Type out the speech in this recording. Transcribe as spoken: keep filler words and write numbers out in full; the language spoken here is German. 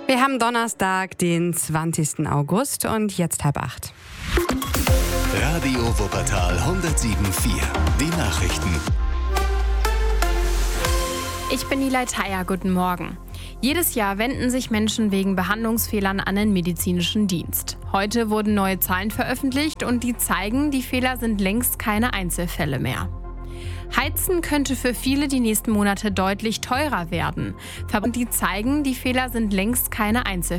Wir haben Donnerstag, den zwanzigsten August und jetzt halb acht. Radio Wuppertal hundertsieben Komma vier. Die Nachrichten. Ich bin Nilay Thayer, guten Morgen. Jedes Jahr wenden sich Menschen wegen Behandlungsfehlern an den medizinischen Dienst. Heute wurden neue Zahlen veröffentlicht und die zeigen, die Fehler sind längst keine Einzelfälle mehr. Heizen könnte für viele die nächsten Monate deutlich teurer werden. Und die zeigen, die Fehler sind längst keine Einzelfälle.